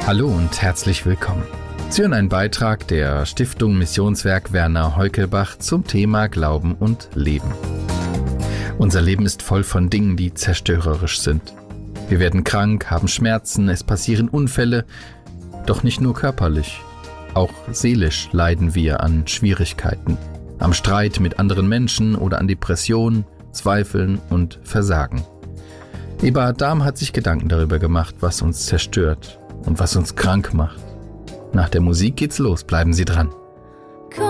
Hallo und herzlich willkommen. Sie hören einen Beitrag der Stiftung Missionswerk Werner Heukelbach zum Thema Glauben und Leben. Unser Leben ist voll von Dingen, die zerstörerisch sind. Wir werden krank, haben Schmerzen, es passieren Unfälle, doch nicht nur körperlich. Auch seelisch leiden wir an Schwierigkeiten, am Streit mit anderen Menschen oder an Depressionen, Zweifeln und Versagen. Eberhard Dahm hat sich Gedanken darüber gemacht, was uns zerstört und was uns krank macht. Nach der Musik geht's los, bleiben Sie dran.